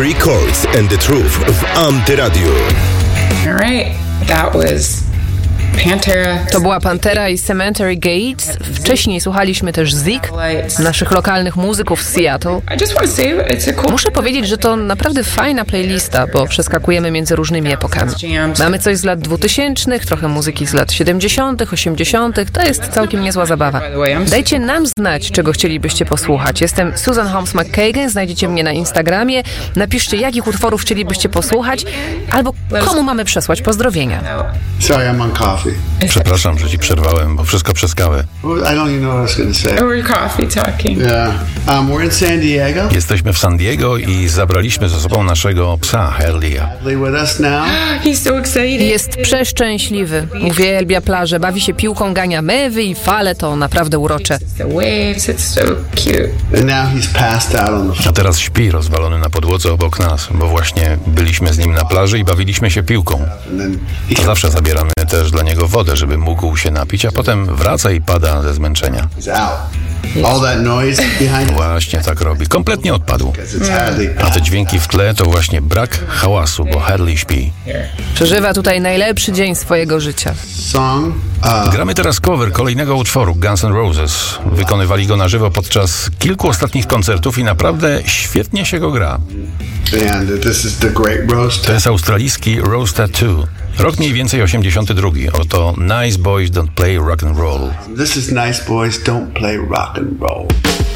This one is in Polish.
Three Chords and the Truth w Antyradio. All right, that was Pantera. To była Pantera i Cemetery Gates. Wcześniej słuchaliśmy też Zik, naszych lokalnych muzyków z Seattle. Muszę powiedzieć, że to naprawdę fajna playlista, bo przeskakujemy między różnymi epokami. Mamy coś z lat 2000, trochę muzyki z lat 70., 80. To jest całkiem niezła zabawa. Dajcie nam znać, czego chcielibyście posłuchać. Jestem Susan Holmes McKagan, znajdziecie mnie na Instagramie. Napiszcie, jakich utworów chcielibyście posłuchać, albo komu mamy przesłać pozdrowienia. Sorry, I'm on coffee. Przepraszam, że ci przerwałem, bo wszystko przez kawę. I don't even know what I was going to say. Over coffee talking. Yeah. We're in San Diego. Jesteśmy w San Diego i zabraliśmy ze sobą naszego psa, Harley'a. With us now. He's so excited. Jest przeszczęśliwy. Uwielbia plażę, bawi się piłką, gania mewy i fale, to naprawdę urocze. The waves, it's so cute. And now he's passed out on the floor. A teraz śpi rozwalony na podłodze obok nas, bo właśnie byliśmy z nim na plaży i bawiliśmy się piłką. And then To zawsze zabieramy też dla niego wodę, żeby mógł się napić, a potem wraca i pada ze zmęczenia. he's out. All that noise behind him. Właśnie tak robi. Kompletnie odpadł. It's Hadley. A te dźwięki w tle to właśnie brak hałasu, bo Harley śpi. Przeżywa tutaj najlepszy dzień swojego życia. Song. Gramy teraz cover kolejnego utworu Guns N' Roses. Wykonywali go na żywo podczas kilku ostatnich koncertów i naprawdę świetnie się go gra. And this is the Great Roast. To jest australijski Rose Tattoo. Rok mniej więcej 82. Oto Nice Boys Don't Play Rock and Roll. This is Nice Boys Don't Play Rock and Roll.